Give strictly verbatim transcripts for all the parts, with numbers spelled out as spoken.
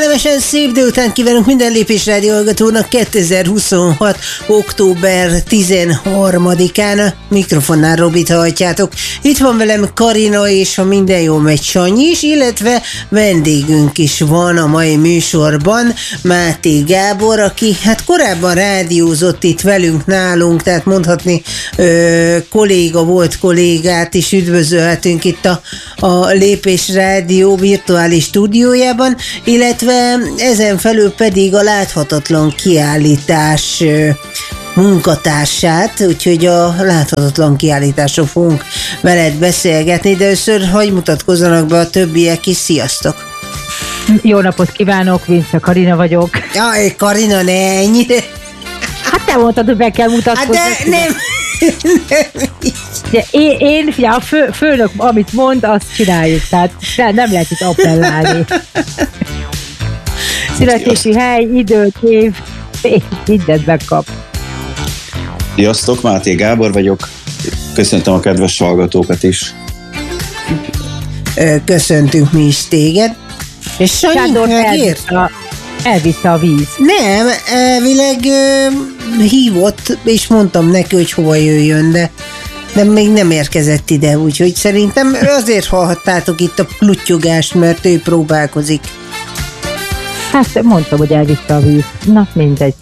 Kellemesen szép délután kívánunk minden Lépés Rádió hallgatónak kétezer-huszonhat. október tizenharmadikán. A mikrofonnál Robit halljátok. Itt van velem Karina, és ha minden jól megy, Sanyi is, illetve vendégünk is van a mai műsorban, Máté Gábor, aki hát korábban rádiózott itt velünk nálunk, tehát mondhatni ö, kolléga volt, kollégát is üdvözölhetünk itt a, a Lépés Rádió virtuális stúdiójában, illetve ezen felül pedig a láthatatlan kiállítás munkatársát, úgyhogy a láthatatlan kiállításról fogunk veled beszélgetni, de először hagyj mutatkozzanak be a többiek is. Sziasztok! Jó napot kívánok, Vince Karina vagyok. Jaj, Karina, ne ennyire! Hát te mondtad, hogy be kell mutatkozni. Hát de nem! De én, én fia, a fő, főnök, amit mond, azt csináljuk, tehát nem, nem lehet itt appellálni. Születési hely, időt, év, mindent megkap. Sziasztok, Máté Gábor vagyok. Köszöntöm a kedves hallgatókat is. Köszöntünk mi is téged. És Sanyi, megért? Elvitte a víz. Nem, elvileg uh, hívott, és mondtam neki, hogy hova jöjjön, de, de még nem érkezett ide, úgyhogy szerintem azért hallhattátok itt a pluttyogást, mert ő próbálkozik. Hát mondtam, hogy elvitte a víz. Na, mindegy.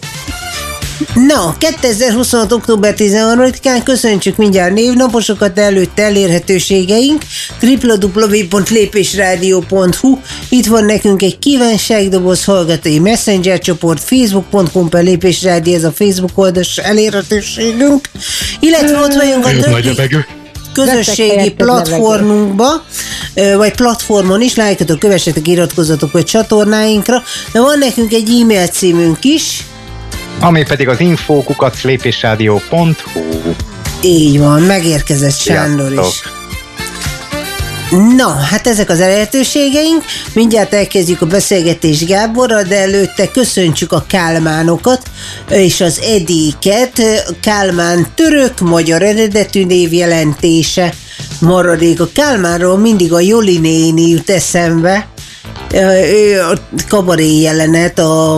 Na, kétezer-huszonhat. október tizenharmadikán köszöntsük mindjárt névnaposokat, előtte elérhetőségeink double-u double-u double-u pont lépésrádió pont hu. Itt van nekünk egy kívánságdoboz, hallgatói messenger csoport, facebook pont com per lépésrádió, ez a Facebook oldalas elérhetőségünk, illetve ott vagyunk a többi közösségi platformunkba, vagy platformon is, lájkatok, kövessetek, iratkozzatok a csatornáinkra, de van nekünk egy e-mail címünk is, ami pedig az info kukac lépésrádió pont hu. Így van, megérkezett Sándor is. Na, hát ezek az elérhetőségeink. Mindjárt elkezdjük a beszélgetést Gáborral, de előtte köszöntsük a Kálmánokat és az Edéket. Kálmán török, magyar eredetű név jelentése. Maradék a Kálmánról mindig a Joli néni jut eszembe. Ő a kabaré jelenet, a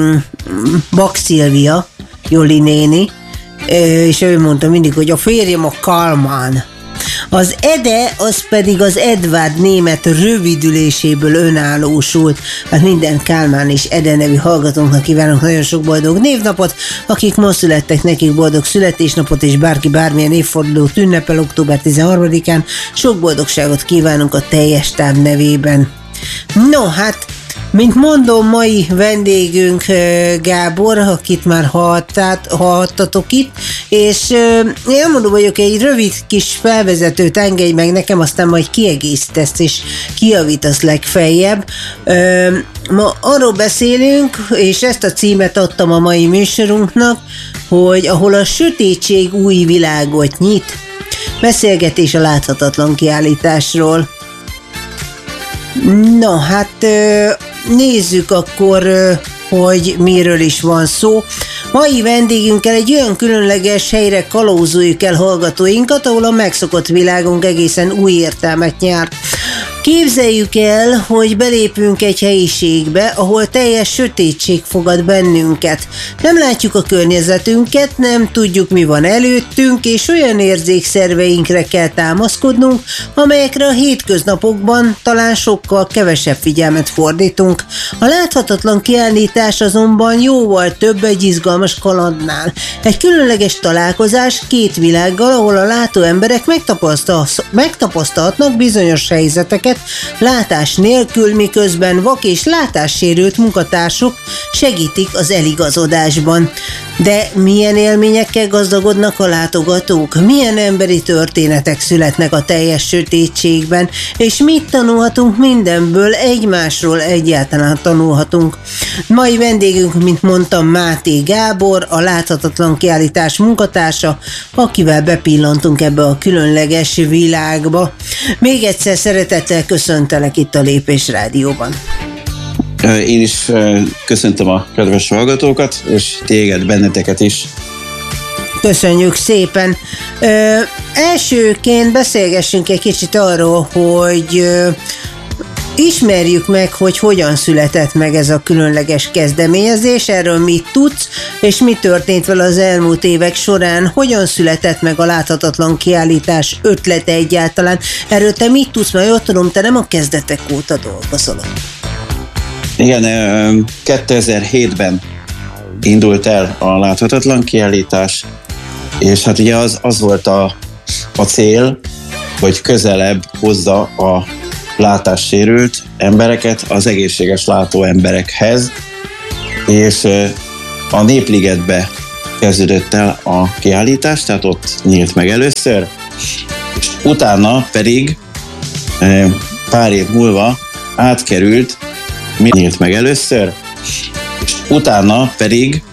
Bak Szilvia, Joli néni, és ő mondta mindig, hogy a férjem a Kálmán. Az Ede, az pedig az Edvard német rövidüléséből önállósult. Hát minden Kálmán és Ede nevű hallgatónknak kívánunk nagyon sok boldog névnapot, akik ma születtek, nekik boldog születésnapot, és bárki bármilyen évfordulót ünnepel október tizenharmadikán, sok boldogságot kívánunk a teljes táv nevében. No, hát, mint mondom, mai vendégünk Gábor, akit már hallhattatok itt, és én mondom vagyok, egy rövid kis felvezetőt engedj meg nekem, aztán majd kiegészítesz és kijavítasz legfeljebb. Ma arról beszélünk, és ezt a címet adtam a mai műsorunknak, hogy ahol a sötétség új világot nyit, beszélgetés a láthatatlan kiállításról. Na, hát nézzük akkor, hogy miről is van szó. Mai vendégünkkel egy olyan különleges helyre kalauzoljuk el hallgatóinkat, ahol a megszokott világunk egészen új értelmet nyer. Képzeljük el, hogy belépünk egy helyiségbe, ahol teljes sötétség fogad bennünket. Nem látjuk a környezetünket, nem tudjuk, mi van előttünk, és olyan érzékszerveinkre kell támaszkodnunk, amelyekre a hétköznapokban talán sokkal kevesebb figyelmet fordítunk. A láthatatlan kiállítás azonban jóval több egy izgalmas kalandnál. Egy különleges találkozás két világgal, ahol a látó emberek megtapasztal- megtapasztalhatnak bizonyos helyzeteket, látás nélkül, miközben vak és látássérült munkatársuk segítik az eligazodásban. De milyen élményekkel gazdagodnak a látogatók? Milyen emberi történetek születnek a teljes sötétségben? És mit tanulhatunk mindenből, egymásról egyáltalán tanulhatunk? Mai vendégünk, mint mondtam, Máté Gábor, a láthatatlan kiállítás munkatársa, akivel bepillantunk ebbe a különleges világba. Még egyszer szeretettel köszöntelek itt a Lépés Rádióban. Én is köszöntöm a kedves hallgatókat, és téged, benneteket is. Köszönjük szépen. Ö, elsőként beszélgessünk egy kicsit arról, hogy ö, Ismerjük meg, hogy hogyan született meg ez a különleges kezdeményezés, erről mit tudsz, és mi történt vele az elmúlt évek során, hogyan született meg a láthatatlan kiállítás ötlete egyáltalán. Erről te mit tudsz, mert jól tudom, te nem a kezdetek óta dolgozol. Igen, kétezer-hétben indult el a láthatatlan kiállítás, és hát ugye az, az volt a, a cél, hogy közelebb hozza a látássérült embereket az egészséges látó emberekhez, és a Népligetbe kezdődött el a kiállítás, tehát ott nyílt meg először, és utána pedig pár év múlva átkerült, mi nyílt meg először, és utána pedig